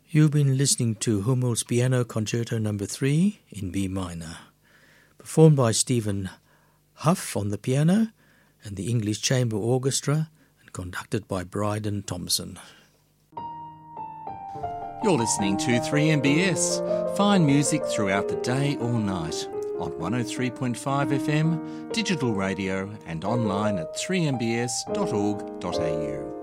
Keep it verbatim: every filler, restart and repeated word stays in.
You've been listening to Hummel's Piano Concerto Number three in B minor, performed by Stephen Huff on the piano and the English Chamber Orchestra, and conducted by Bryden Thompson. You're listening to three M B S, fine music throughout the day or night, on one oh three point five F M, digital radio and online at three m b s dot org dot a u.